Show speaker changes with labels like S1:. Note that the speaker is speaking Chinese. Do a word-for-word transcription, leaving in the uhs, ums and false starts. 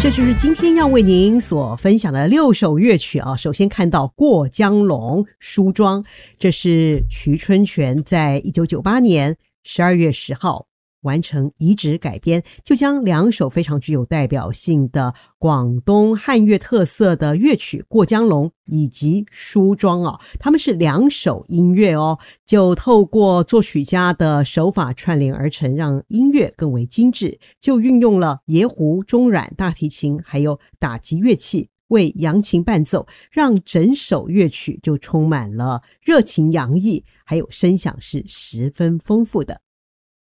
S1: 这就是今天要为您所分享的六首乐曲啊。首先看到《过江龙》梳妆，这是徐春泉在一九九八年十二月十号完成移植改编，就将两首非常具有代表性的广东汉乐特色的乐曲《过江龙》以及《梳妆》啊，他们是两首音乐哦，就透过作曲家的手法串联而成，让音乐更为精致，就运用了椰胡、中阮、大提琴还有打击乐器为扬琴伴奏，让整首乐曲就充满了热情洋溢，还有声响是十分丰富的。